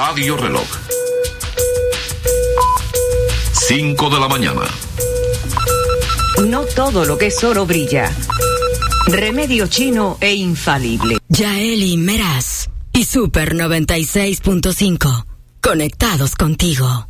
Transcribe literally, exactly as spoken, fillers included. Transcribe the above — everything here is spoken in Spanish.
Radio Reloj. cinco de la mañana. No todo lo que es oro brilla. Remedio chino e infalible. Yaeli Meraz y Super noventa y seis punto cinco. Conectados contigo.